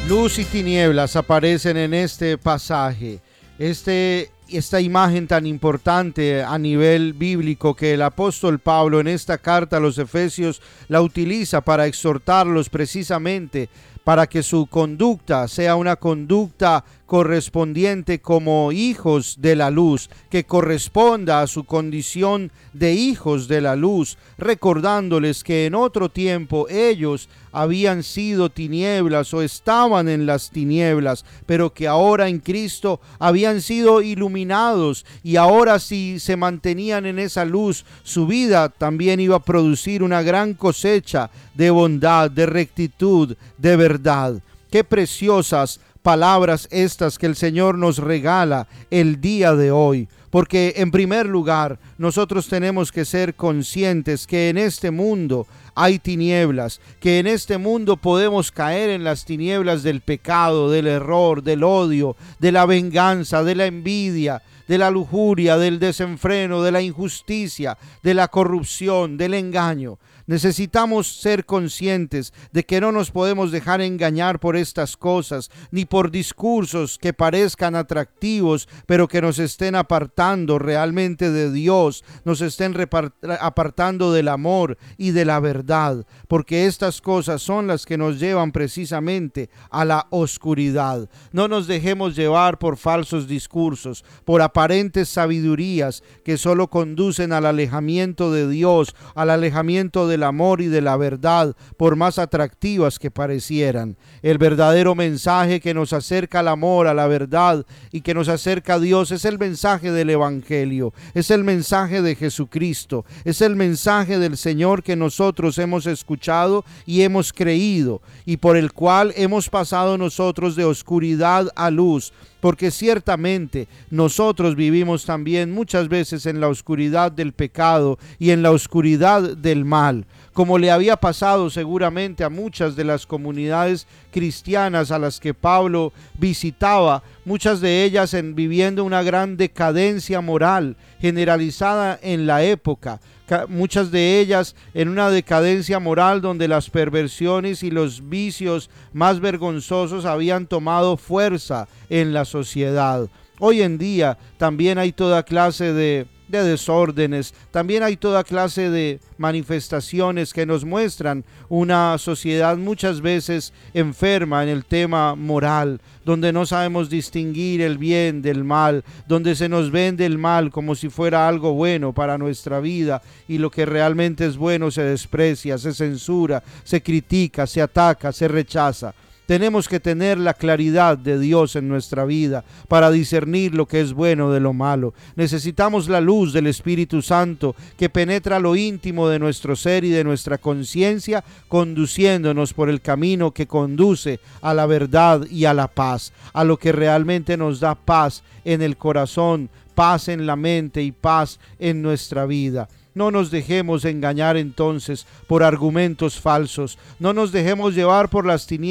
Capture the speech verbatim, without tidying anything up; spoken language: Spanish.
Luz y tinieblas aparecen en este pasaje. Este, esta imagen tan importante a nivel bíblico que el apóstol Pablo en esta carta a los Efesios la utiliza para exhortarlos precisamente para que su conducta sea una conducta correspondiente como hijos de la luz, que corresponda a su condición de hijos de la luz, recordándoles que en otro tiempo ellos habían sido tinieblas o estaban en las tinieblas, pero que ahora en Cristo habían sido iluminados, y ahora si se mantenían en esa luz, su vida también iba a producir una gran cosecha de bondad, de rectitud, de verdad. Qué preciosas palabras estas que el Señor nos regala el día de hoy, porque en primer lugar nosotros tenemos que ser conscientes que en este mundo hay tinieblas, que en este mundo podemos caer en las tinieblas del pecado, del error, del odio, de la venganza, de la envidia, de la lujuria, del desenfreno, de la injusticia, de la corrupción, del engaño. Necesitamos ser conscientes de que no nos podemos dejar engañar por estas cosas, ni por discursos que parezcan atractivos, pero que nos estén apartando realmente de Dios, nos estén apartando del amor y de la verdad, porque estas cosas son las que nos llevan precisamente a la oscuridad. No nos dejemos llevar por falsos discursos, por aparentes sabidurías que solo conducen al alejamiento de Dios, al alejamiento del amor y de la verdad, por más atractivas que parecieran. El verdadero mensaje que nos acerca al amor, a la verdad y que nos acerca a Dios es el mensaje del Evangelio, es el mensaje de Jesucristo, es el mensaje del Señor que nosotros hemos escuchado y hemos creído, y por el cual hemos pasado nosotros de oscuridad a luz, porque ciertamente nosotros vivimos también muchas veces en la oscuridad del pecado y en la oscuridad del mal, como le había pasado seguramente a muchas de las comunidades cristianas a las que Pablo visitaba, muchas de ellas en, viviendo una gran decadencia moral generalizada en la época, muchas de ellas en una decadencia moral donde las perversiones y los vicios más vergonzosos habían tomado fuerza en la sociedad. Hoy en día también hay toda clase de de desórdenes, también hay toda clase de manifestaciones que nos muestran una sociedad muchas veces enferma en el tema moral, donde no sabemos distinguir el bien del mal, donde se nos vende el mal como si fuera algo bueno para nuestra vida, y lo que realmente es bueno se desprecia, se censura, se critica, se ataca, se rechaza. Tenemos que tener la claridad de Dios en nuestra vida para discernir lo que es bueno de lo malo. Necesitamos la luz del Espíritu Santo que penetra lo íntimo de nuestro ser y de nuestra conciencia, conduciéndonos por el camino que conduce a la verdad y a la paz, a lo que realmente nos da paz en el corazón, paz en la mente y paz en nuestra vida. No nos dejemos engañar entonces por argumentos falsos, no nos dejemos llevar por las tinieblas